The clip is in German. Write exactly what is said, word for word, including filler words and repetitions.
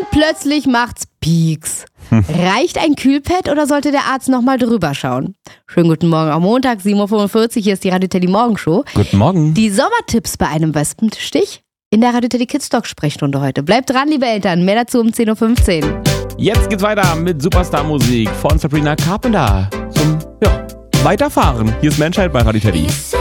plötzlich macht's Pieks. Reicht ein Kühlpad oder sollte der Arzt nochmal drüber schauen? Schönen guten Morgen am Montag, sieben Uhr fünfundvierzig, hier ist die Radio Teddy Morgenshow. Guten Morgen. Die Sommertipps bei einem Wespenstich in der Radio Teddy Kids Talk Sprechstunde heute. Bleibt dran, liebe Eltern, mehr dazu um zehn Uhr fünfzehn. Jetzt geht's weiter mit Superstar-Musik von Sabrina Carpenter zum ja, Weiterfahren. Hier ist Menschheit bei Radio Teddy.